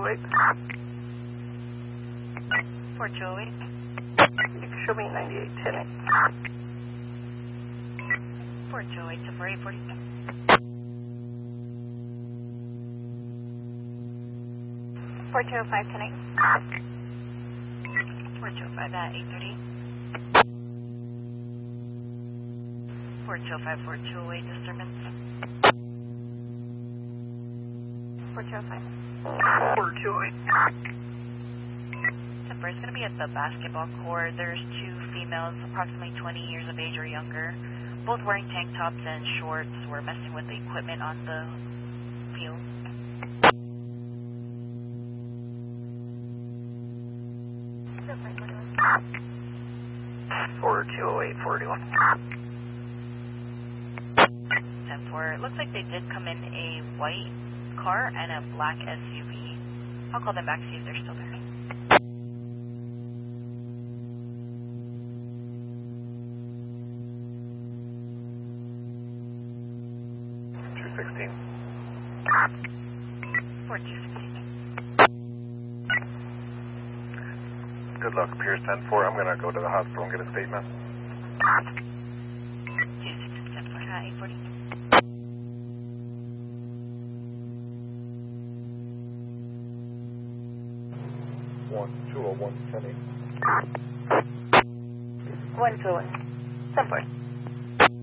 4208. 4208. Show me 9810. 4208 to 4840. 4205 tonight. 4205 at 8:30. 4205 4208 disturbance. 4205. 4208. Temper is going to be at the basketball court. There's two females, approximately 20 years of age or younger, both wearing tank tops and shorts. We're messing with the equipment on the field. 4208, 41. 10-4. It looks like they did come in a white car and a black SUV. I'll call them back, see if they're still there. 216. 4216. Good luck, Pierce 10-4. I'm going to go to the hospital and get a statement. 2610 for 840. One, 201, 10-8. 121. 10-4.